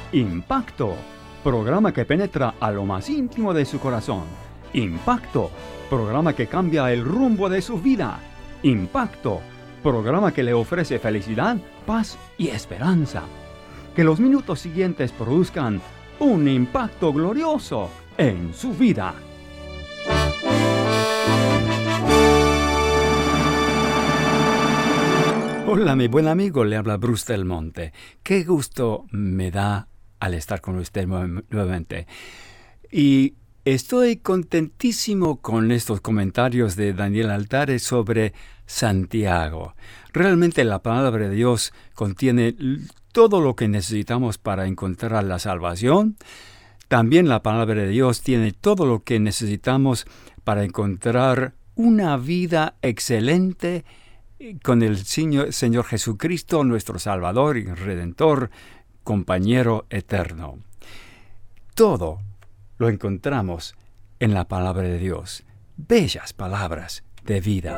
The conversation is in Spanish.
Impacto, programa que penetra a lo más íntimo de su corazón. Impacto, programa que cambia el rumbo de su vida. Impacto, programa que le ofrece felicidad, paz y esperanza. Que los minutos siguientes produzcan un impacto glorioso en su vida. Hola, mi buen amigo, le habla Bruce Del Monte. Qué gusto me da al estar con usted nuevamente. Y estoy contentísimo con estos comentarios de Daniel Altares sobre Santiago. Realmente la palabra de Dios contiene todo lo que necesitamos para encontrar la salvación. También la palabra de Dios tiene todo lo que necesitamos para encontrar una vida excelente con el Señor Jesucristo, nuestro Salvador y Redentor, compañero eterno. Todo lo encontramos en la palabra de Dios. Bellas palabras de vida.